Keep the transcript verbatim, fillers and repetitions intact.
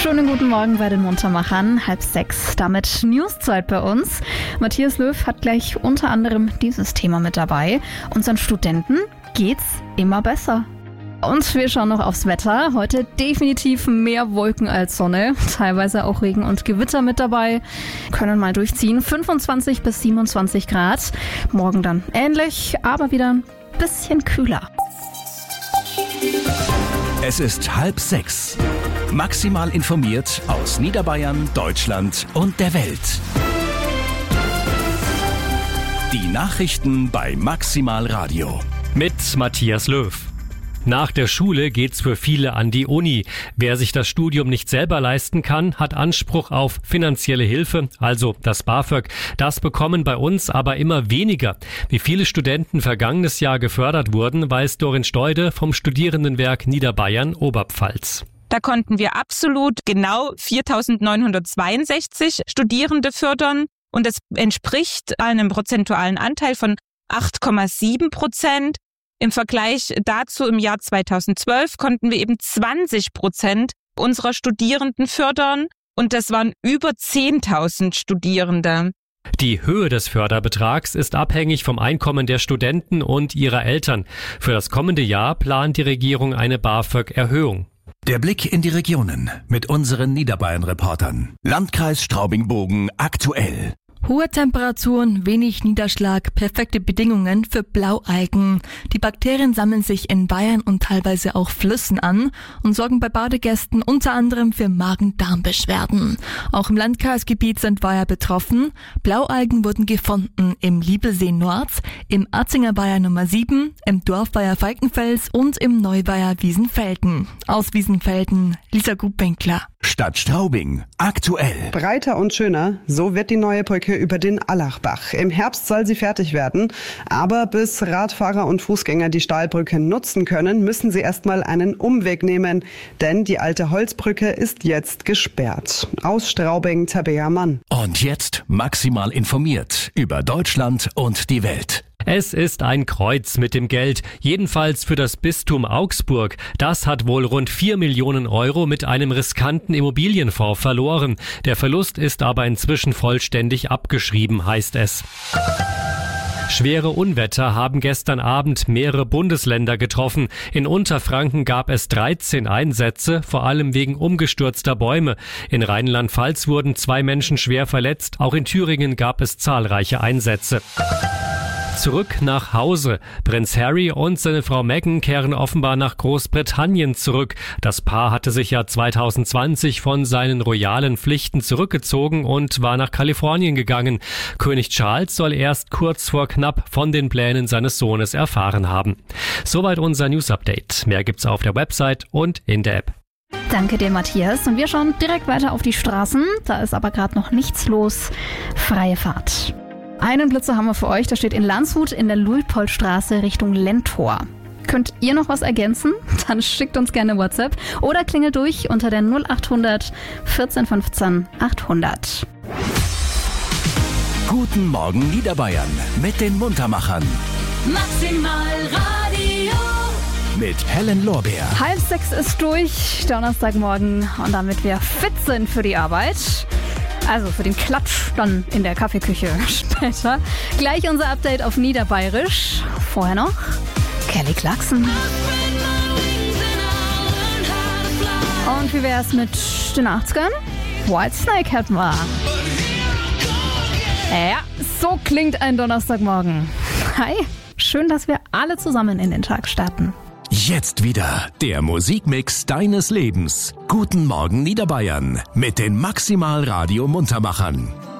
Schönen guten Morgen bei den Muntermachern, halb sechs. Damit Newszeit bei uns. Matthias Löw hat gleich unter anderem dieses Thema mit dabei. Unseren Studenten geht's immer besser. Und wir schauen noch aufs Wetter. Heute definitiv mehr Wolken als Sonne. Teilweise auch Regen und Gewitter mit dabei. Können mal durchziehen. fünfundzwanzig bis siebenundzwanzig Grad. Morgen dann ähnlich, aber wieder ein bisschen kühler. Es ist halb sechs. Maximal informiert aus Niederbayern, Deutschland und der Welt. Die Nachrichten bei Maximal Radio. Mit Matthias Löw. Nach der Schule geht's für viele an die Uni. Wer sich das Studium nicht selber leisten kann, hat Anspruch auf finanzielle Hilfe, also das BAföG. Das bekommen bei uns aber immer weniger. Wie viele Studenten vergangenes Jahr gefördert wurden, weiß Dorin Steude vom Studierendenwerk Niederbayern Oberpfalz. Da konnten wir absolut genau viertausendneunhundertzweiundsechzig Studierende fördern und es entspricht einem prozentualen Anteil von acht Komma sieben Prozent. Im Vergleich dazu im Jahr zweitausendzwölf konnten wir eben zwanzig Prozent unserer Studierenden fördern und das waren über zehntausend Studierende. Die Höhe des Förderbetrags ist abhängig vom Einkommen der Studenten und ihrer Eltern. Für das kommende Jahr plant die Regierung eine BAföG-Erhöhung. Der Blick in die Regionen mit unseren Niederbayern-Reportern. Landkreis Straubing-Bogen aktuell. Hohe Temperaturen, wenig Niederschlag, perfekte Bedingungen für Blaualgen. Die Bakterien sammeln sich in Weihern und teilweise auch Flüssen an und sorgen bei Badegästen unter anderem für Magen-Darm-Beschwerden. Auch im Landkreisgebiet sind Weiher betroffen. Blaualgen wurden gefunden im Liebelsee Nord, im Atzinger Weiher Nummer sieben, im Dorfweiher Falkenfels und im Neuweiher Wiesenfelden. Aus Wiesenfelden, Lisa Gutwinkler. Stadt Straubing aktuell. Breiter und schöner, so wird die neue Brücke über den Allachbach. Im Herbst soll sie fertig werden, aber bis Radfahrer und Fußgänger die Stahlbrücke nutzen können, müssen sie erstmal einen Umweg nehmen, denn die alte Holzbrücke ist jetzt gesperrt. Aus Straubing, Tabea Mann. Und jetzt maximal informiert über Deutschland und die Welt. Es ist ein Kreuz mit dem Geld, jedenfalls für das Bistum Augsburg. Das hat wohl rund vier Millionen Euro mit einem riskanten Immobilienfonds verloren. Der Verlust ist aber inzwischen vollständig abgeschrieben, heißt es. Schwere Unwetter haben gestern Abend mehrere Bundesländer getroffen. In Unterfranken gab es dreizehn Einsätze, vor allem wegen umgestürzter Bäume. In Rheinland-Pfalz wurden zwei Menschen schwer verletzt. Auch in Thüringen gab es zahlreiche Einsätze. Zurück nach Hause. Prinz Harry und seine Frau Meghan kehren offenbar nach Großbritannien zurück. Das Paar hatte sich ja zweitausendzwanzig von seinen royalen Pflichten zurückgezogen und war nach Kalifornien gegangen. König Charles soll erst kurz vor knapp von den Plänen seines Sohnes erfahren haben. Soweit unser News-Update. Mehr gibt's auf der Website und in der App. Danke dir, Matthias. Und wir schauen direkt weiter auf die Straßen. Da ist aber gerade noch nichts los. Freie Fahrt. Einen Blitzer haben wir für euch, der steht in Landshut in der Luitpoldstraße Richtung Lentor. Könnt ihr noch was ergänzen? Dann schickt uns gerne WhatsApp oder klingelt durch unter der null achthundert vierzehn fünfzehn achthundert. Guten Morgen Niederbayern mit den Muntermachern. Maximal Radio. Mit Helen Lorbeer. Halb sechs ist durch, Donnerstagmorgen, und damit wir fit sind für die Arbeit. Also für den Klatsch dann in der Kaffeeküche später. Gleich unser Update auf Niederbayerisch. Vorher noch Kelly Clarkson. Und wie wär's mit den achtzigern? Whitesnake hätten wir. Ja, so klingt ein Donnerstagmorgen. Hi, schön, dass wir alle zusammen in den Tag starten. Jetzt wieder der Musikmix deines Lebens. Guten Morgen Niederbayern mit den Maximal Radio Muntermachern.